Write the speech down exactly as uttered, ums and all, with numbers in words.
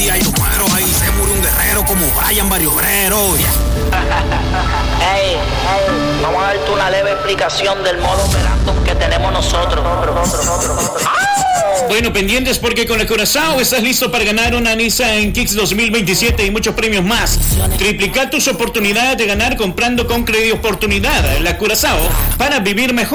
día yo muero, ahí se murió un guerrero como Brian Barrio Obrero. Yeah. Hey, hey, vamos a darte una leve explicación del modo operando que tenemos nosotros. Bueno, pendientes porque con el Curazao estás listo para ganar una Nissan Kicks dos mil veintisiete y muchos premios más. Triplica tus oportunidades de ganar comprando con Crédito Oportunidad. La Curazao para vivir mejor.